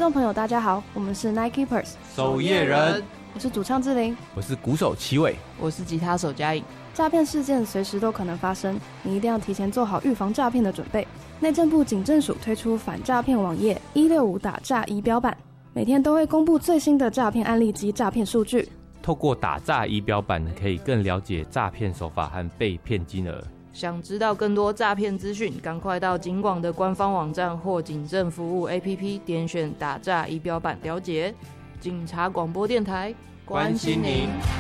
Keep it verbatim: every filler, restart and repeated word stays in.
众朋友大家好，我们是 Night Keepers 守夜人， 我是主唱志玲， 我是鼓手齐伟， 我是吉他手嘉颖。 诈骗事件随时都可能发生，你一定要提前做好预防诈骗的准备。内政部警政署推出反诈骗网页一六五打诈仪表板，每天都会公布最新的诈骗案例及诈骗数据。 透过打诈仪表板，可以更了解诈骗手法和被骗金额。 想知道更多诈骗资讯，赶快到警广的官方网站或警政服务 A P P 点选打诈仪表板了解。警察广播电台， 关心您。